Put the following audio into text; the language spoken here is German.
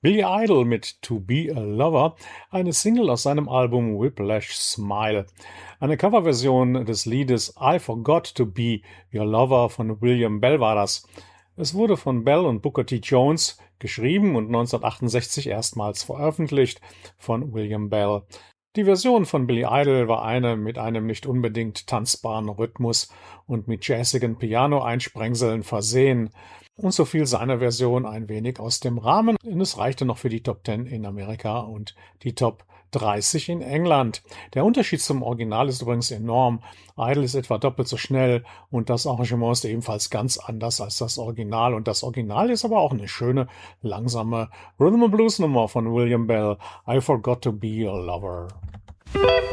Billy Idol mit To Be a Lover, eine Single aus seinem Album Whiplash Smile. Eine Coverversion des Liedes I Forgot to Be Your Lover von William Bell war das. Es wurde von Bell und Booker T. Jones geschrieben und 1968 erstmals veröffentlicht von William Bell. Die Version von Billy Idol war eine mit einem nicht unbedingt tanzbaren Rhythmus und mit jazzigen Piano-Einsprengseln versehen. Und so fiel seine Version ein wenig aus dem Rahmen, und es reichte noch für die Top 10 in Amerika und die Top 30 in England. Der Unterschied zum Original ist übrigens enorm. Idol ist etwa doppelt so schnell und das Arrangement ist ebenfalls ganz anders als das Original. Und das Original ist aber auch eine schöne, langsame Rhythm and Blues Nummer von William Bell. I Forgot to Be Your Lover.